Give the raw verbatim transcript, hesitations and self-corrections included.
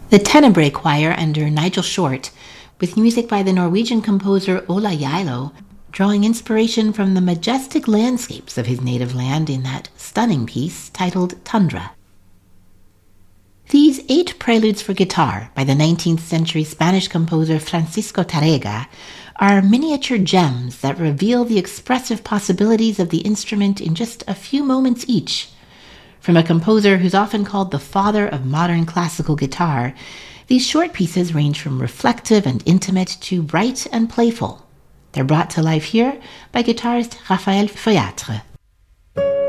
The Tenebrae Choir under Nigel Short, with music by the Norwegian composer Ola Gjeilo, drawing inspiration from the majestic landscapes of his native land in that stunning piece titled Tundra. These eight preludes for guitar by the nineteenth century Spanish composer Francisco Tárrega are miniature gems that reveal the expressive possibilities of the instrument in just a few moments each. From a composer who's often called the father of modern classical guitar, these short pieces range from reflective and intimate to bright and playful. They're brought to life here by guitarist Raphael Feuillatre.